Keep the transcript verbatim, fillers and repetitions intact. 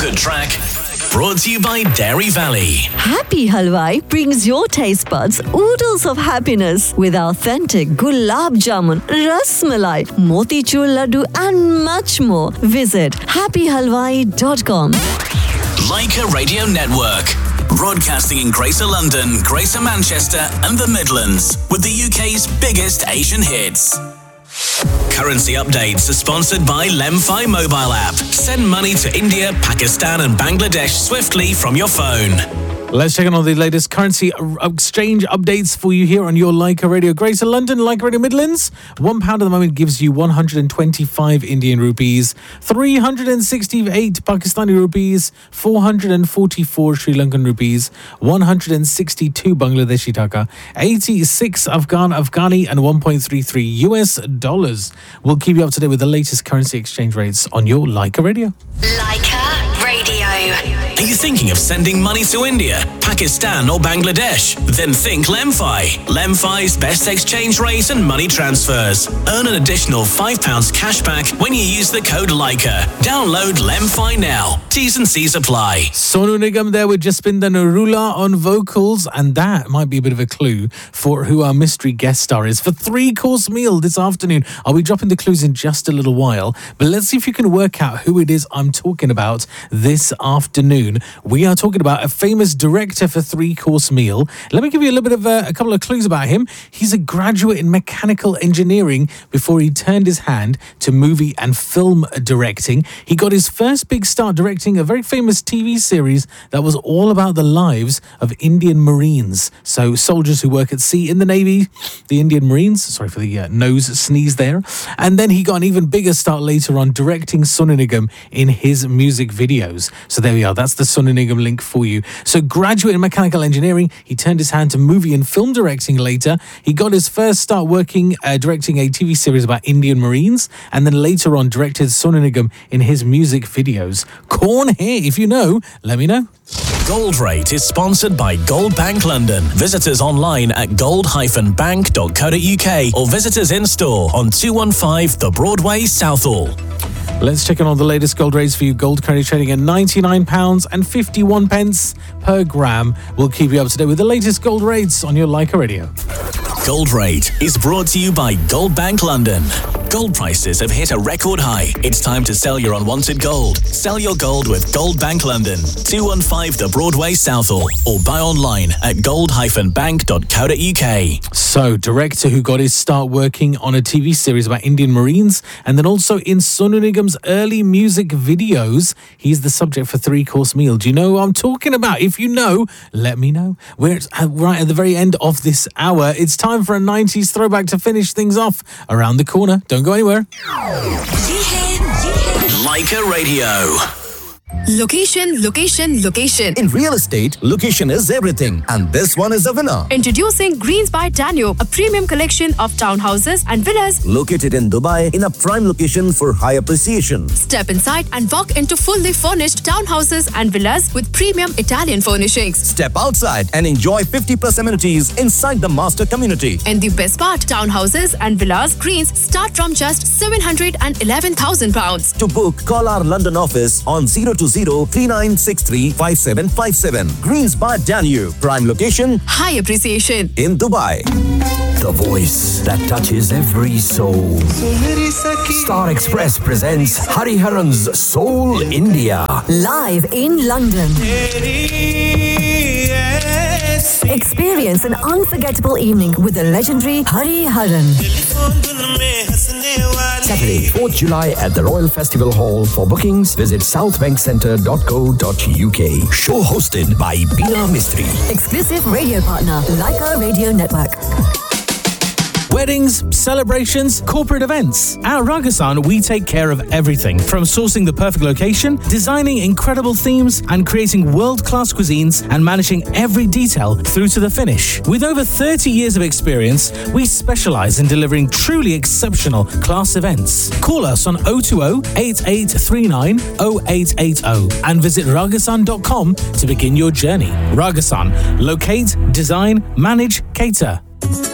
feel-good track. Brought to you by Dairy Valley. Happy Halwai brings your taste buds oodles of happiness with authentic gulab jamun, ras malai, motichur laddu and much more. Visit happy halwai dot com. Leica Radio Network. Broadcasting in Greater London, Greater Manchester and the Midlands with the U K's biggest Asian hits. Currency updates are sponsored by Lemfi mobile app. Send money to India, Pakistan and Bangladesh swiftly from your phone. Let's check on all the latest currency exchange updates for you here on your Leica Radio Greater London, Leica Radio Midlands. One pound at the moment gives you one hundred twenty-five Indian rupees, three hundred sixty-eight Pakistani rupees, four hundred forty-four Sri Lankan rupees, one hundred sixty-two Bangladeshi taka, eighty-six Afghan Afghani and one point three three U S dollars. We'll keep you up to date with the latest currency exchange rates on your Leica Radio. Leica Radio. Are you thinking of sending money to India, Pakistan or Bangladesh? Then think Lemfi. Lemfi's best exchange rate and money transfers. Earn an additional five pounds cash back when you use the code Leica. Download Lemfi now. T's and C's apply. Sonu Nigam there with Jaspinder Narula on vocals, and that might be a bit of a clue for who our mystery guest star is for three-course meal this afternoon. I'll be dropping the clues in just a little while, but let's see if you can work out who it is I'm talking about this afternoon. We are talking about a famous director for three-course meal. Let me give you a little bit of a, a couple of clues about him. He's a graduate in mechanical engineering before he turned his hand to movie and film directing. He got his first big start directing a very famous T V series that was all about the lives of Indian Marines. So soldiers who work at sea in the Navy, the Indian Marines. Sorry for the uh, nose sneeze there. And then he got an even bigger start later on directing Sonu Nigam in his music videos. So there we are. That's the Sonu Nigam link for you. So graduate in mechanical engineering, he turned his hand to movie and film directing later. He got his first start working, uh, directing a T V series about Indian Marines, and then later on directed Sonu Nigam in his music videos. Corn here, if you know, let me know. Gold Rate is sponsored by Gold Bank London. Visit us online at gold dash bank dot co dot uk or visit us in store on two one five The Broadway, Southall. Let's check in on the latest gold rates for you. Gold currently trading at ninety-nine pounds fifty-one per gram. We'll keep you up to date with the latest gold rates on your Leica Radio. Gold Rate is brought to you by Gold Bank London. Gold prices have hit a record high. It's time to sell your unwanted gold. Sell your gold with Gold Bank London, two one five The Broadway, Southall, or buy online at gold dash bank dot co dot uk. So, director who got his start working on a T V series about Indian Marines and then also in Sonu Nigam's early music videos. He's the subject for Three-Course Meal. Do you know who I'm talking about? If you know, let me know. We're right at the very end of this hour. It's time for a nineties throwback to finish things off. Around the corner. Don't go anywhere. Leica Radio. Location, location, location. In real estate, location is everything. And this one is a winner. Introducing Greens by Danube, a premium collection of townhouses and villas located in Dubai in a prime location for high appreciation. Step inside and walk into fully furnished townhouses and villas with premium Italian furnishings. Step outside and enjoy fifty plus amenities inside the master community. And the best part, townhouses and villas Greens start from just seven hundred eleven thousand pounds. To book, call our London office on zero two zero three nine six three five seven five seven. Greens by Danube. Prime location. High appreciation. In Dubai. The voice that touches every soul. Star Express presents Hariharan's Soul India. Live in London. Experience an unforgettable evening with the legendary Hariharan. Saturday, fourth of July at the Royal Festival Hall. For bookings, visit south bank centre dot co dot uk. Show hosted by Bina Mistry. Exclusive radio partner, Leica Radio Network. Weddings, celebrations, corporate events. At Ragasan, we take care of everything from sourcing the perfect location, designing incredible themes, and creating world-class cuisines and managing every detail through to the finish. With over thirty years of experience, we specialize in delivering truly exceptional class events. Call us on oh two oh, eight eight three nine, oh eight eight oh and visit ragasan dot com to begin your journey. Ragasan, locate, design, manage, cater.